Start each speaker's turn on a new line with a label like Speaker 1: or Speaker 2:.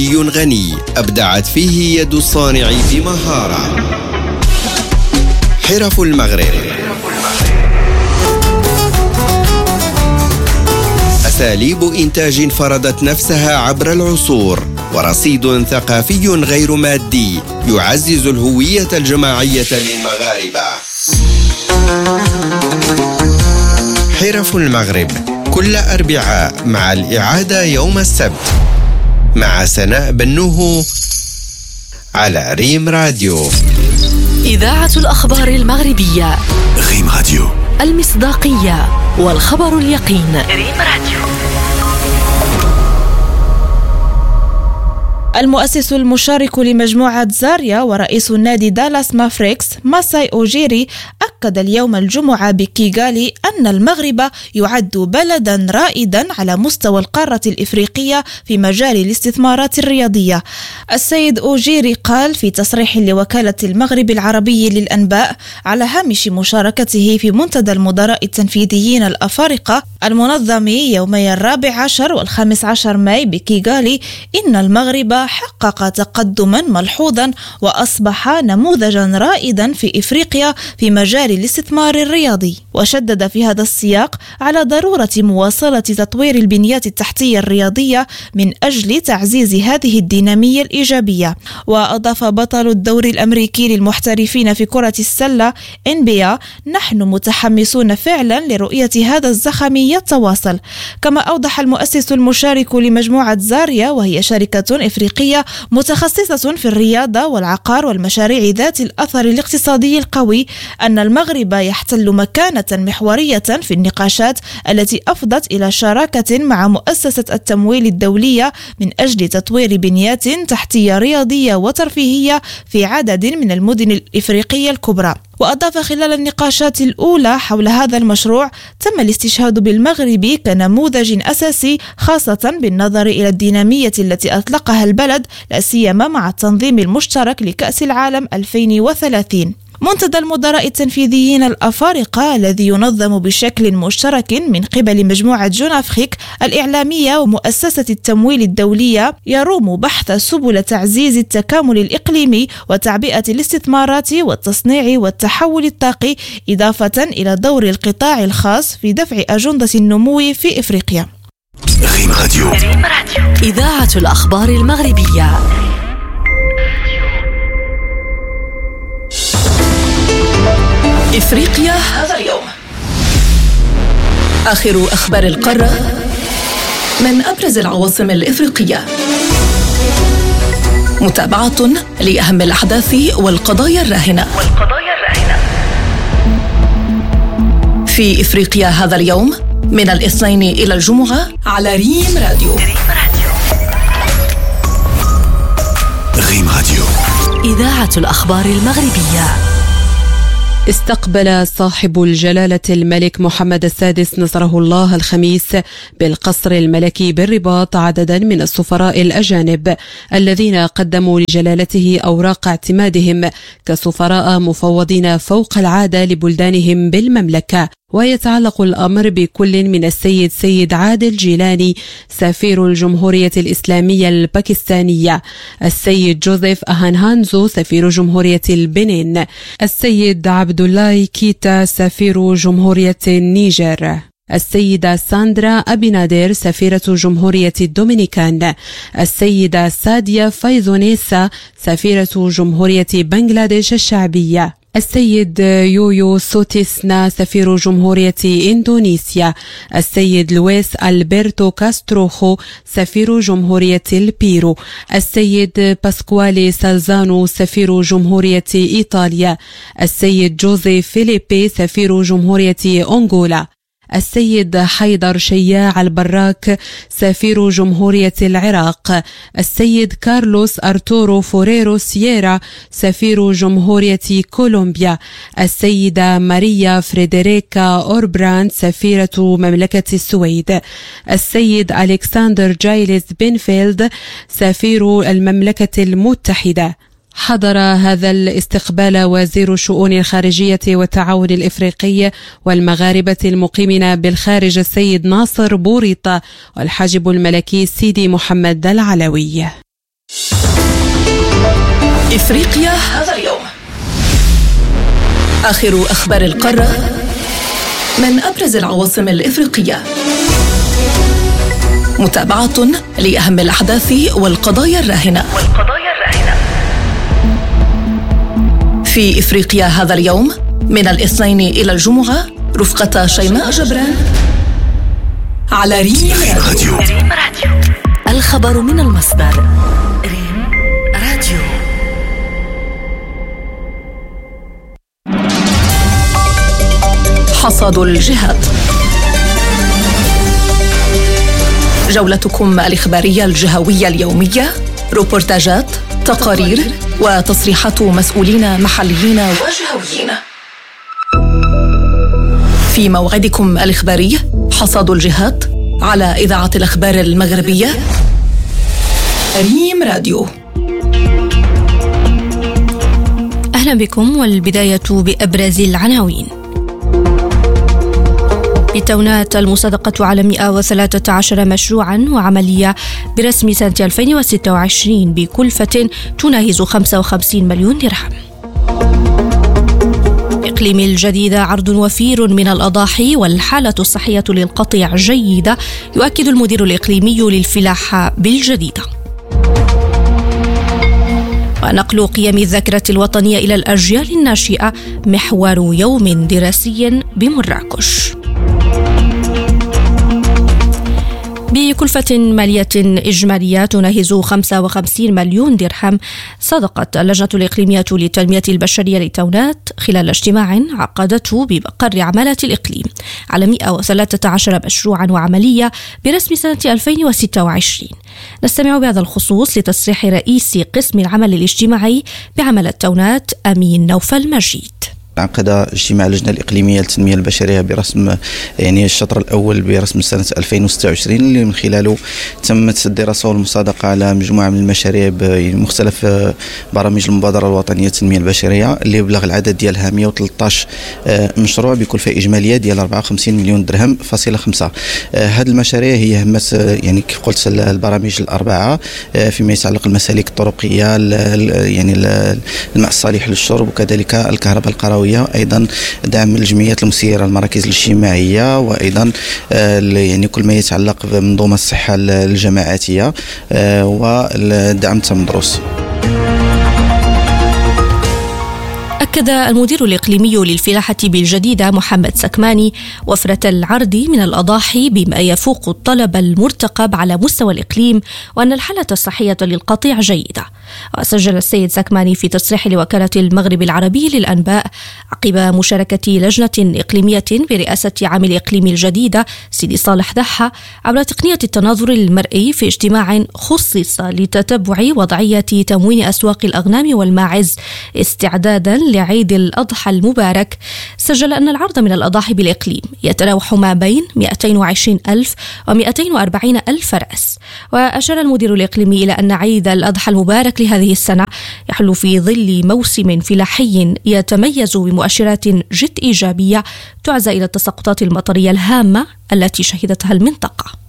Speaker 1: غني أبدعت فيه يد الصانع بمهارة. حرف المغرب. أساليب إنتاج فرضت نفسها عبر العصور، ورصيد ثقافي غير مادي يعزز الهوية الجماعية للمغاربة. حرف المغرب كل أربعاء مع الإعادة يوم السبت مع سناء بنوه على ريم راديو.
Speaker 2: إذاعة الأخبار المغربية.
Speaker 3: ريم راديو،
Speaker 2: المصداقية والخبر اليقين. ريم راديو.
Speaker 4: المؤسس المشارك لمجموعة زاريا ورئيس النادي دالاس مافريكس ماساي أوجيري أكد اليوم الجمعة بكيغالي أن المغرب يعد بلدا رائدا على مستوى القارة الإفريقية في مجال الاستثمارات الرياضية. السيد أوجيري قال في تصريح لوكالة المغرب العربي للأنباء على هامش مشاركته في منتدى المدراء التنفيذيين الأفارقة المنظم يومي 14 و15 ماي بكيغالي إن المغرب حقق تقدما ملحوظا وأصبح نموذجا رائدا في إفريقيا في مجال الاستثمار الرياضي. وشدد في هذا السياق على ضرورة مواصلة تطوير البنيات التحتية الرياضية من أجل تعزيز هذه الدينامية الإيجابية. وأضاف بطل الدوري الأمريكي للمحترفين في كرة السلة NBA: نحن متحمسون فعلا لرؤية هذا الزخم يتواصل. كما أوضح المؤسس المشارك لمجموعة زاريا وهي شركة إفريقية متخصصة في الرياضة والعقار والمشاريع ذات الأثر الاقتصادي القوي أن المغرب يحتل مكانة محورية في النقاشات التي أفضت إلى شراكة مع مؤسسة التمويل الدولية من أجل تطوير بنيات تحتية رياضية وترفيهية في عدد من المدن الإفريقية الكبرى. وأضاف خلال النقاشات الأولى حول هذا المشروع تم الاستشهاد بالمغرب كنموذج أساسي، خاصة بالنظر إلى الدينامية التي أطلقها البلد لا سيما مع التنظيم المشترك لكأس العالم 2030. منتدى المدراء التنفيذيين الأفارقة الذي ينظم بشكل مشترك من قبل مجموعة جون أفريك الإعلامية ومؤسسة التمويل الدولية يروم بحث سبل تعزيز التكامل الإقليمي وتعبئة الاستثمارات والتصنيع والتحول الطاقي، إضافة إلى دور القطاع الخاص في دفع أجندة النمو في إفريقيا.
Speaker 3: ريم راديو.
Speaker 2: إذاعة الأخبار المغربية. إفريقيا هذا اليوم. آخر أخبار القارة من أبرز العواصم الإفريقية. متابعة لأهم الأحداث والقضايا الراهنة. في إفريقيا هذا اليوم من الاثنين إلى الجمعة على ريم راديو.
Speaker 3: ريم راديو.
Speaker 2: إذاعة الأخبار المغربية.
Speaker 5: استقبل صاحب الجلالة الملك محمد السادس نصره الله الخميس بالقصر الملكي بالرباط عددا من السفراء الأجانب الذين قدموا لجلالته أوراق اعتمادهم كسفراء مفوضين فوق العادة لبلدانهم بالمملكة. ويتعلق الأمر بكل من السيد سيد عادل جيلاني سفير الجمهورية الإسلامية الباكستانية، السيد جوزيف أهانهانزو سفير جمهورية البنين، السيد عبد الله كيتا سفير جمهورية النيجر، السيدة ساندرا أبينادير سفيرة جمهورية الدومينيكان، السيدة ساديا فايزونيسا سفيرة جمهورية بنغلاديش الشعبية، السيد يويو سوتيسنا سفير جمهورية إندونيسيا، السيد لويس ألبرتو كاستروخو سفير جمهورية البيرو، السيد باسكوالي سالزانو سفير جمهورية إيطاليا، السيد جوزي فيليبي سفير جمهورية أنغولا، السيد حيدر شياع البراك سفير جمهورية العراق، السيد كارلوس أرتورو فوريرو سييرا سفير جمهورية كولومبيا، السيدة ماريا فريدريكا أوربراند سفيرة مملكة السويد، السيد ألكسندر جايلز بنفيلد سفير المملكة المتحدة. حضر هذا الاستقبال وزير الشؤون الخارجية والتعاون الإفريقي والمغاربة المقيمين بالخارج السيد ناصر بوريطة والحاجب الملكي سيدي محمد العلوي.
Speaker 2: إفريقيا هذا اليوم. آخر أخبار القارة من أبرز العواصم الإفريقية. متابعة لأهم الأحداث والقضايا الراهنة. في إفريقيا هذا اليوم من الاثنين إلى الجمعة رفقة شيماء جبران على ريم راديو. الخبر من المصدر. ريم راديو. حصاد الجهات. جولتكم الإخبارية الجهوية اليومية، روبورتاجات، تقارير وتصريحات مسؤولين محليين وجهويين. في موعدكم الإخباري حصاد الجهات على إذاعة الأخبار المغربية ريم راديو.
Speaker 6: أهلا بكم، والبداية بأبرز العناوين. بتونات المصادقة على 113 مشروعا وعملية برسم سنة 2026 بكلفة تناهز 55 مليون درهم. إقليم الجديدة عرض وفير من الأضاحي والحالة الصحية للقطيع جيدة، يؤكد المدير الإقليمي للفلاحة بالجديدة. ونقل قيم الذاكرة الوطنية إلى الأجيال الناشئة محور يوم دراسي بمراكش. بكلفة مالية إجمالية تناهز 55 مليون درهم، صادقت اللجنة الإقليمية للتنمية البشرية لتونات خلال اجتماع عقدته بمقر عمالة الإقليم على 113 مشروعا وعملية برسم سنة 2026. نستمع بهذا الخصوص لتصريح رئيس قسم العمل الاجتماعي بعملة تونات أمين نوفل مجيد.
Speaker 7: عقد اجتماع اللجنة الإقليمية للتنمية البشرية برسم الشطر الأول برسم سنة 2026 اللي من خلاله تمت الدراسة والمصادقة على مجموعة من المشاريع بمختلف برامج المبادرة الوطنية للتنمية البشرية اللي يبلغ العدد ديالها 113 مشروع بكلفة إجمالية ديال 54 مليون درهم فاصلة 5. هذه المشاريع هي همت كيف قلت البرامج الأربعة فيما يتعلق المسالك الطرقية، الماء الصالح للشرب، وكذلك الكهرباء القروية، أيضا دعم الجمعيات المسيرة، المراكز الاجتماعية، وأيضا كل ما يتعلق بمنظومة الصحة الجماعاتية ودعم التمدرس.
Speaker 6: أكد المدير الإقليمي للفلاحة بالجديدة محمد سكماني وفرة العرض من الأضاحي بما يفوق الطلب المرتقب على مستوى الإقليم، وأن الحالة الصحية للقطيع جيدة. وسجل السيد سكماني في تصريح لوكالة المغرب العربي للأنباء عقب مشاركة لجنة إقليمية برئاسة عامل إقليم الجديدة سيدي صالح ضحى عبر تقنية التناظر المرئي في اجتماع خصص لتتبع وضعية تموين أسواق الأغنام والماعز استعدادا لعيد الأضحى المبارك. سجل أن العرض من الأضاحي بالإقليم يتراوح ما بين 220,000 و240,000 رأس. وأشار المدير الإقليمي إلى أن عيد الأضحى المبارك لهذه السنة يحل في ظل موسم فلاحي يتميز بمؤشرات جد إيجابية تعزى إلى التساقطات المطرية الهامة التي شهدتها المنطقة.